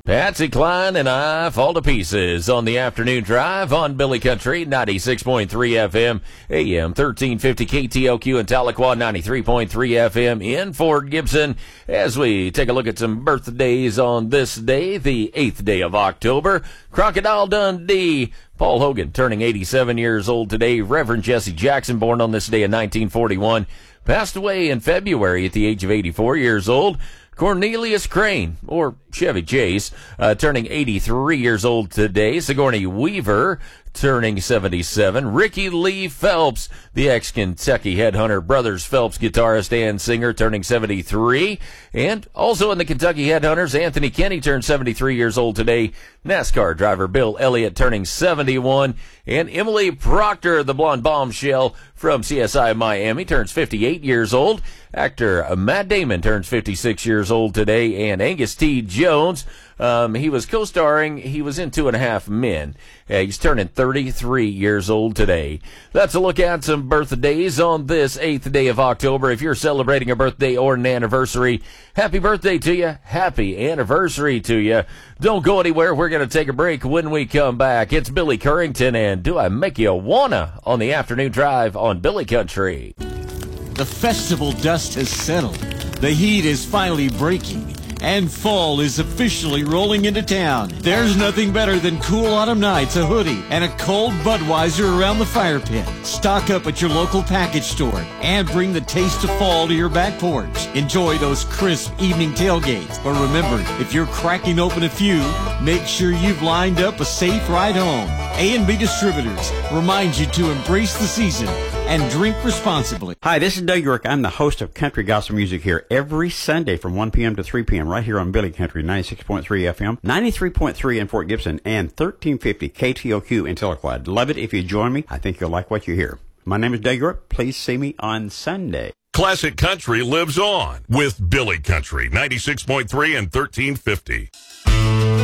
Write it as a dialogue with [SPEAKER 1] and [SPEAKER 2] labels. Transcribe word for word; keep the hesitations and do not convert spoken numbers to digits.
[SPEAKER 1] Patsy Cline and I fall to pieces on the afternoon drive on Billy Country, ninety-six point three F M, A M thirteen fifty K T L Q in Tahlequah, ninety-three point three F M in Fort Gibson, as we take a look at some birthdays on this day, the eighth day of October. Crocodile Dundee, Paul Hogan turning eighty-seven years old today. Reverend Jesse Jackson, born on this day in nineteen forty-one, passed away in February at the age of eighty-four years old. Cornelius Crane, or Chevy Chase, uh, turning eighty-three years old today. Sigourney Weaver, turning seventy-seven. Ricky Lee Phelps, the ex-Kentucky Headhunter Brothers Phelps guitarist and singer, turning seventy-three. And also in the Kentucky Headhunters, Anthony Kenny turned seventy-three years old today. NASCAR driver Bill Elliott turning seventy-one. And Emily Proctor, the blonde bombshell from C S I Miami, turns fifty-eight years old. Actor Matt Damon turns fifty-six years old today. And Angus T. Jones, um, he was co-starring, he was in Two and a Half Men. Uh, he's turning thirty-three years old today. That's a look at some birthdays on this eighth day of October. If you're celebrating a birthday or an anniversary, happy birthday to you. Happy anniversary to you. Don't go anywhere. We're going to take a break. When we come back, it's Billy Currington and Do I Make You Wanna on the afternoon drive on Billy Country.
[SPEAKER 2] The festival dust has settled. The heat is finally breaking. And fall is officially rolling into town. There's nothing better than cool autumn nights, a hoodie, and a cold Budweiser around the fire pit. Stock up at your local package store and bring the taste of fall to your back porch. Enjoy those crisp evening tailgates. But remember, if you're cracking open a few, make sure you've lined up a safe ride home. A and B Distributors reminds you to embrace the season and drink responsibly.
[SPEAKER 3] Hi, this is Doug York. I'm the host of Country Gospel Music here every Sunday from one p.m. to three p.m. right here on Billy Country, ninety-six point three F M, ninety-three point three in Fort Gibson, and thirteen fifty K T L Q in Tahlequah. Love it if you join me. I think you'll like what you hear. My name is Doug York. Please see me on Sunday.
[SPEAKER 4] Classic Country lives on with Billy Country, ninety-six point three and thirteen fifty.